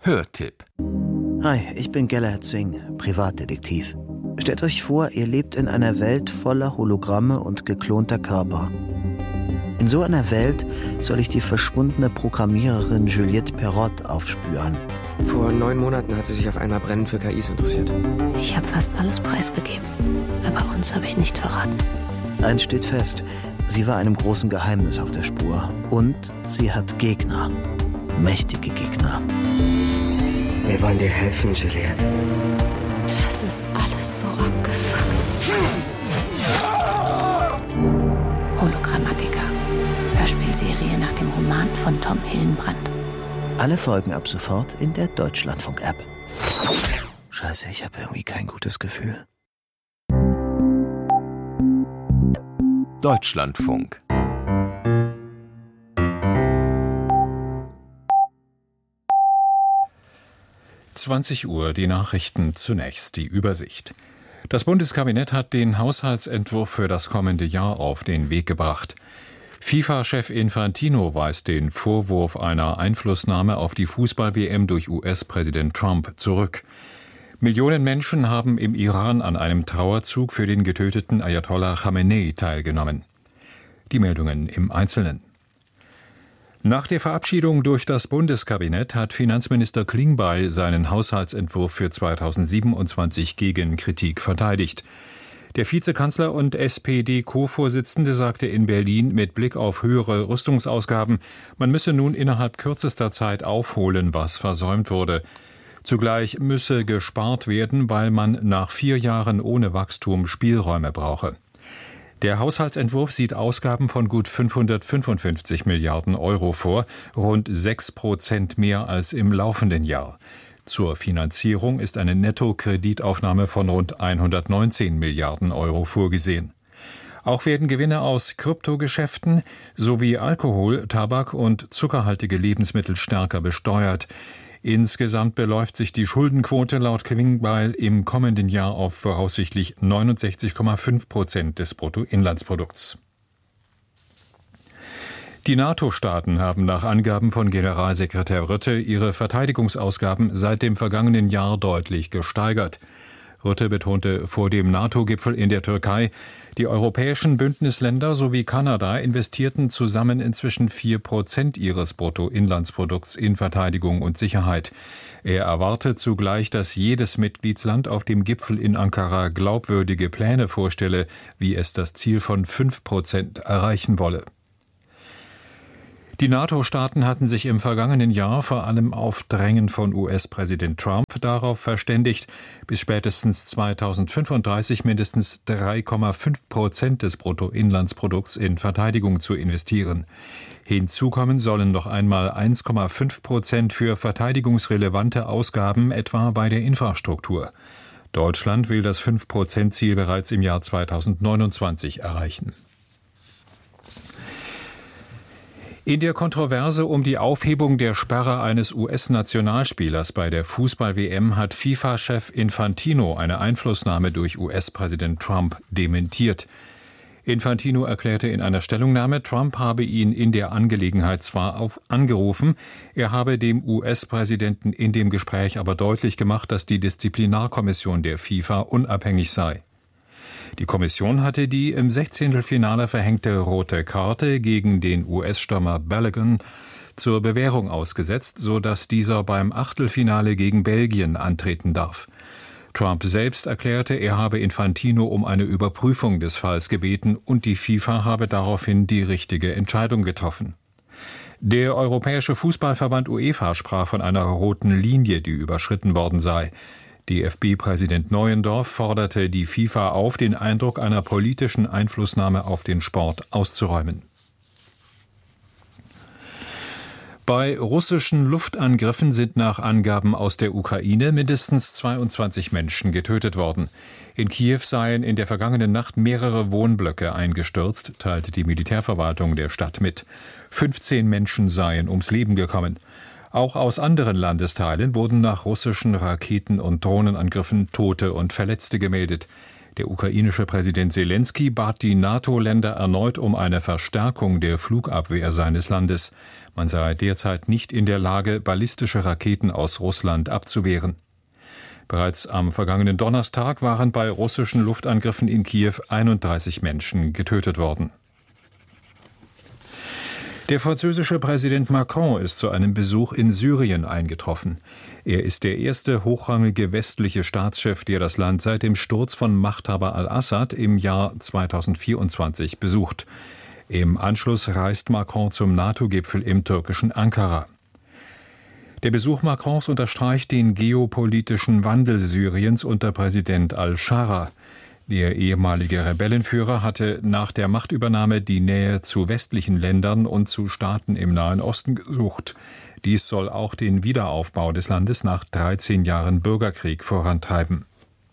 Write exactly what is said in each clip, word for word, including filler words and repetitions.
Hörtipp. Hi, ich bin Gellert Singh, Privatdetektiv. Stellt euch vor, ihr lebt in einer Welt voller Hologramme und geklonter Körper. In so einer Welt soll ich die verschwundene Programmiererin Juliette Perrott aufspüren. Vor neun Monaten hat sie sich auf einmal brennend für K Is interessiert. Ich habe fast alles preisgegeben, aber uns habe ich nicht verraten. Eins steht fest, sie war einem großen Geheimnis auf der Spur. Und sie hat Gegner. Mächtige Gegner. Wir wollen dir helfen, Juliette. Das ist alles so abgefahren. Hologrammatica. Hörspielserie nach dem Roman von Tom Hillenbrand. Alle Folgen ab sofort in der Deutschlandfunk-App. Scheiße, ich habe irgendwie kein gutes Gefühl. Deutschlandfunk. zwanzig Uhr, die Nachrichten zunächst, die Übersicht. Das Bundeskabinett hat den Haushaltsentwurf für das kommende Jahr auf den Weg gebracht. FIFA-Chef Infantino weist den Vorwurf einer Einflussnahme auf die Fußball-W M durch U S-Präsident Trump zurück. Millionen Menschen haben im Iran an einem Trauerzug für den getöteten Ayatollah Khamenei teilgenommen. Die Meldungen im Einzelnen. Nach der Verabschiedung durch das Bundeskabinett hat Finanzminister Klingbeil seinen Haushaltsentwurf für zweitausendsiebenundzwanzig gegen Kritik verteidigt. Der Vizekanzler und S P D-Co-Vorsitzende sagte in Berlin mit Blick auf höhere Rüstungsausgaben, man müsse nun innerhalb kürzester Zeit aufholen, was versäumt wurde. Zugleich müsse gespart werden, weil man nach vier Jahren ohne Wachstum Spielräume brauche. Der Haushaltsentwurf sieht Ausgaben von gut fünfhundertfünfundfünfzig Milliarden Euro vor, rund sechs Prozent mehr als im laufenden Jahr. Zur Finanzierung ist eine Nettokreditaufnahme von rund hundertneunzehn Milliarden Euro vorgesehen. Auch werden Gewinne aus Kryptogeschäften sowie Alkohol, Tabak und zuckerhaltige Lebensmittel stärker besteuert. Insgesamt beläuft sich die Schuldenquote laut Klingbeil im kommenden Jahr auf voraussichtlich neunundsechzig Komma fünf Prozent des Bruttoinlandsprodukts. Die NATO-Staaten haben nach Angaben von Generalsekretär Rutte ihre Verteidigungsausgaben seit dem vergangenen Jahr deutlich gesteigert. Rutte betonte vor dem NATO-Gipfel in der Türkei, die europäischen Bündnisländer sowie Kanada investierten zusammen inzwischen vier Prozent ihres Bruttoinlandsprodukts in Verteidigung und Sicherheit. Er erwartet zugleich, dass jedes Mitgliedsland auf dem Gipfel in Ankara glaubwürdige Pläne vorstelle, wie es das Ziel von fünf Prozent erreichen wolle. Die NATO-Staaten hatten sich im vergangenen Jahr vor allem auf Drängen von U S-Präsident Trump darauf verständigt, bis spätestens zweitausendfünfunddreißig mindestens drei Komma fünf Prozent des Bruttoinlandsprodukts in Verteidigung zu investieren. Hinzu kommen sollen noch einmal eins Komma fünf Prozent für verteidigungsrelevante Ausgaben, etwa bei der Infrastruktur. Deutschland will das fünf Prozent Ziel bereits im Jahr zweitausendneunundzwanzig erreichen. In der Kontroverse um die Aufhebung der Sperre eines U S-Nationalspielers bei der Fußball-W M hat FIFA-Chef Infantino eine Einflussnahme durch U S-Präsident Trump dementiert. Infantino erklärte in einer Stellungnahme, Trump habe ihn in der Angelegenheit zwar auf angerufen, er habe dem U S-Präsidenten in dem Gespräch aber deutlich gemacht, dass die Disziplinarkommission der FIFA unabhängig sei. Die Kommission hatte die im Sechzehntelfinale verhängte rote Karte gegen den U S-Stürmer Balogun zur Bewährung ausgesetzt, sodass dieser beim Achtelfinale gegen Belgien antreten darf. Trump selbst erklärte, er habe Infantino um eine Überprüfung des Falls gebeten und die FIFA habe daraufhin die richtige Entscheidung getroffen. Der Europäische Fußballverband UEFA sprach von einer roten Linie, die überschritten worden sei. D F B-Präsident Neuendorf forderte die FIFA auf, den Eindruck einer politischen Einflussnahme auf den Sport auszuräumen. Bei russischen Luftangriffen sind nach Angaben aus der Ukraine mindestens zweiundzwanzig Menschen getötet worden. In Kiew seien in der vergangenen Nacht mehrere Wohnblöcke eingestürzt, teilte die Militärverwaltung der Stadt mit. fünfzehn Menschen seien ums Leben gekommen. Auch aus anderen Landesteilen wurden nach russischen Raketen- und Drohnenangriffen Tote und Verletzte gemeldet. Der ukrainische Präsident Selenskyj bat die NATO-Länder erneut um eine Verstärkung der Flugabwehr seines Landes. Man sei derzeit nicht in der Lage, ballistische Raketen aus Russland abzuwehren. Bereits am vergangenen Donnerstag waren bei russischen Luftangriffen in Kiew einunddreißig Menschen getötet worden. Der französische Präsident Macron ist zu einem Besuch in Syrien eingetroffen. Er ist der erste hochrangige westliche Staatschef, der das Land seit dem Sturz von Machthaber al-Assad im Jahr zweitausendvierundzwanzig besucht. Im Anschluss reist Macron zum NATO-Gipfel im türkischen Ankara. Der Besuch Macrons unterstreicht den geopolitischen Wandel Syriens unter Präsident al-Schara. Der ehemalige Rebellenführer hatte nach der Machtübernahme die Nähe zu westlichen Ländern und zu Staaten im Nahen Osten gesucht. Dies soll auch den Wiederaufbau des Landes nach dreizehn Jahren Bürgerkrieg vorantreiben.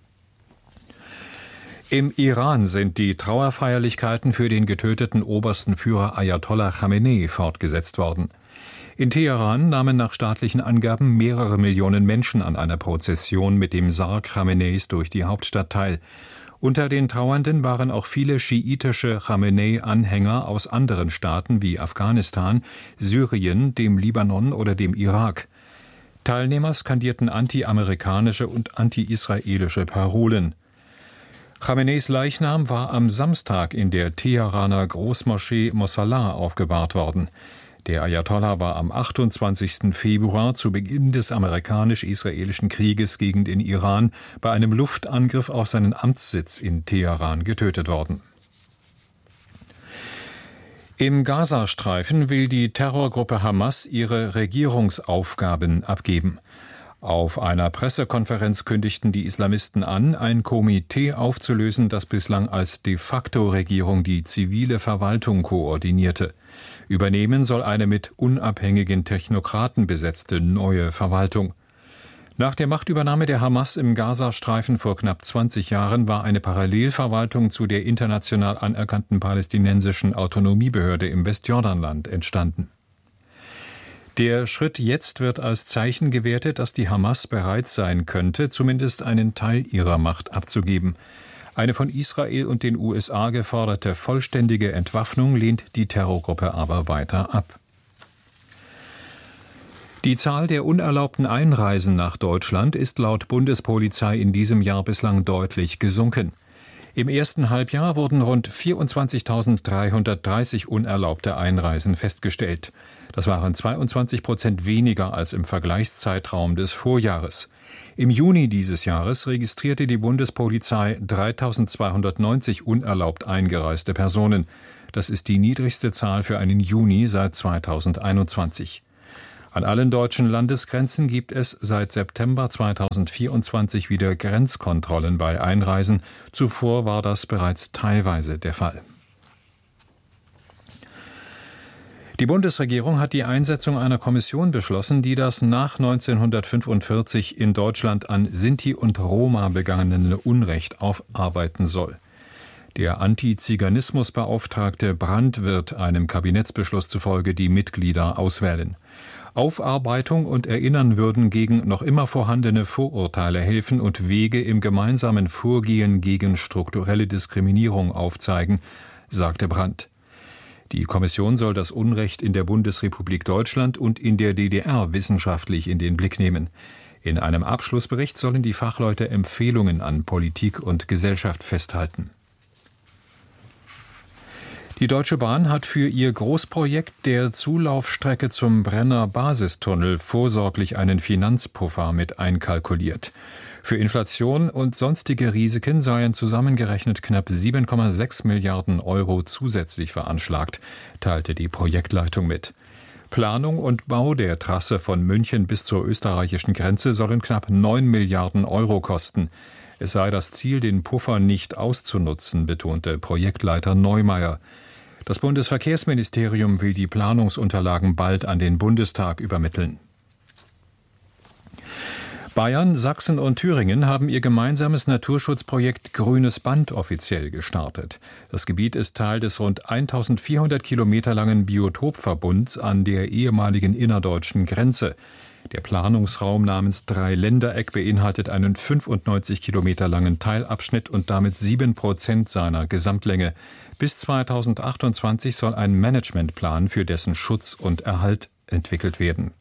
Im Iran sind die Trauerfeierlichkeiten für den getöteten obersten Führer Ayatollah Khamenei fortgesetzt worden. In Teheran nahmen nach staatlichen Angaben mehrere Millionen Menschen an einer Prozession mit dem Sarg Khameneis durch die Hauptstadt teil. Unter den Trauernden waren auch viele schiitische Khamenei-Anhänger aus anderen Staaten wie Afghanistan, Syrien, dem Libanon oder dem Irak. Teilnehmer skandierten anti-amerikanische und anti-israelische Parolen. Khameneis Leichnam war am Samstag in der Teheraner Großmoschee Mossallah aufgebahrt worden. Der Ayatollah war am achtundzwanzigsten Februar zu Beginn des amerikanisch-israelischen Krieges gegen den Iran bei einem Luftangriff auf seinen Amtssitz in Teheran getötet worden. Im Gazastreifen will die Terrorgruppe Hamas ihre Regierungsaufgaben abgeben. Auf einer Pressekonferenz kündigten die Islamisten an, ein Komitee aufzulösen, das bislang als De-facto-Regierung die zivile Verwaltung koordinierte. Übernehmen soll eine mit unabhängigen Technokraten besetzte neue Verwaltung. Nach der Machtübernahme der Hamas im Gazastreifen vor knapp zwanzig Jahren war eine Parallelverwaltung zu der international anerkannten palästinensischen Autonomiebehörde im Westjordanland entstanden. Der Schritt jetzt wird als Zeichen gewertet, dass die Hamas bereit sein könnte, zumindest einen Teil ihrer Macht abzugeben. Eine von Israel und den U S A geforderte vollständige Entwaffnung lehnt die Terrorgruppe aber weiter ab. Die Zahl der unerlaubten Einreisen nach Deutschland ist laut Bundespolizei in diesem Jahr bislang deutlich gesunken. Im ersten Halbjahr wurden rund vierundzwanzigtausenddreihundertdreißig unerlaubte Einreisen festgestellt. Das waren zweiundzwanzig Prozent weniger als im Vergleichszeitraum des Vorjahres. Im Juni dieses Jahres registrierte die Bundespolizei dreitausendzweihundertneunzig unerlaubt eingereiste Personen. Das ist die niedrigste Zahl für einen Juni seit zweitausendeinundzwanzig. An allen deutschen Landesgrenzen gibt es seit September zweitausendvierundzwanzig wieder Grenzkontrollen bei Einreisen. Zuvor war das bereits teilweise der Fall. Die Bundesregierung hat die Einsetzung einer Kommission beschlossen, die das nach neunzehnhundertfünfundvierzig in Deutschland an Sinti und Roma begangene Unrecht aufarbeiten soll. Der Antiziganismusbeauftragte Brandt wird einem Kabinettsbeschluss zufolge die Mitglieder auswählen. Aufarbeitung und Erinnern würden gegen noch immer vorhandene Vorurteile helfen und Wege im gemeinsamen Vorgehen gegen strukturelle Diskriminierung aufzeigen, sagte Brandt. Die Kommission soll das Unrecht in der Bundesrepublik Deutschland und in der D D R wissenschaftlich in den Blick nehmen. In einem Abschlussbericht sollen die Fachleute Empfehlungen an Politik und Gesellschaft festhalten. Die Deutsche Bahn hat für ihr Großprojekt der Zulaufstrecke zum Brenner Basistunnel vorsorglich einen Finanzpuffer mit einkalkuliert. Für Inflation und sonstige Risiken seien zusammengerechnet knapp sieben Komma sechs Milliarden Euro zusätzlich veranschlagt, teilte die Projektleitung mit. Planung und Bau der Trasse von München bis zur österreichischen Grenze sollen knapp neun Milliarden Euro kosten. Es sei das Ziel, den Puffer nicht auszunutzen, betonte Projektleiter Neumeier. Das Bundesverkehrsministerium will die Planungsunterlagen bald an den Bundestag übermitteln. Bayern, Sachsen und Thüringen haben ihr gemeinsames Naturschutzprojekt Grünes Band offiziell gestartet. Das Gebiet ist Teil des rund eintausendvierhundert Kilometer langen Biotopverbunds an der ehemaligen innerdeutschen Grenze. Der Planungsraum namens Dreiländereck beinhaltet einen fünfundneunzig Kilometer langen Teilabschnitt und damit sieben Prozent seiner Gesamtlänge. Bis zweitausendzweiundzwanzig soll ein Managementplan für dessen Schutz und Erhalt entwickelt werden.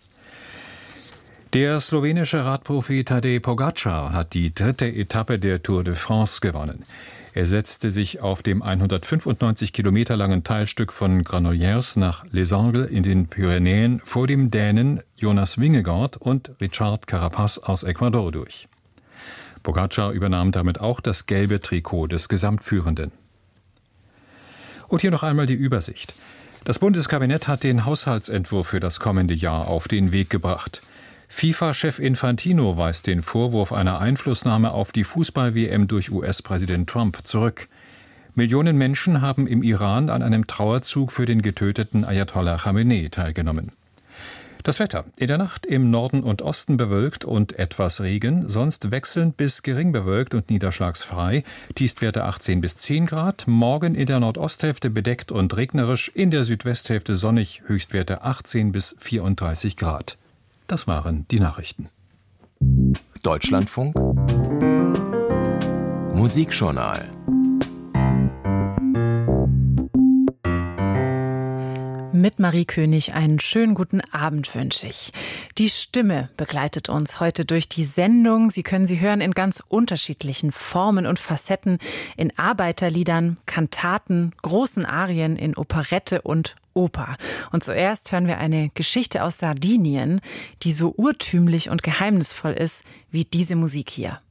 Der slowenische Radprofi Tadej Pogačar hat die dritte Etappe der Tour de France gewonnen. Er setzte sich auf dem hundertfünfundneunzig Kilometer langen Teilstück von Granollers nach Les Angles in den Pyrenäen vor dem Dänen Jonas Vingegaard und Richard Carapaz aus Ecuador durch. Pogačar übernahm damit auch das gelbe Trikot des Gesamtführenden. Und hier noch einmal die Übersicht. Das Bundeskabinett hat den Haushaltsentwurf für das kommende Jahr auf den Weg gebracht. FIFA-Chef Infantino weist den Vorwurf einer Einflussnahme auf die Fußball-W M durch U S-Präsident Trump zurück. Millionen Menschen haben im Iran an einem Trauerzug für den getöteten Ayatollah Khamenei teilgenommen. Das Wetter. In der Nacht im Norden und Osten bewölkt und etwas Regen, sonst wechselnd bis gering bewölkt und niederschlagsfrei. Tiefstwerte achtzehn bis zehn Grad. Morgen in der Nordosthälfte bedeckt und regnerisch, in der Südwesthälfte sonnig, Höchstwerte achtzehn bis vierunddreißig Grad. Das waren die Nachrichten. Deutschlandfunk Musikjournal. Mit Marie König einen schönen guten Abend wünsche ich. Die Stimme begleitet uns heute durch die Sendung. Sie können sie hören in ganz unterschiedlichen Formen und Facetten, in Arbeiterliedern, Kantaten, großen Arien, in Operette und Oper. Und zuerst hören wir eine Geschichte aus Sardinien, die so urtümlich und geheimnisvoll ist wie diese Musik hier.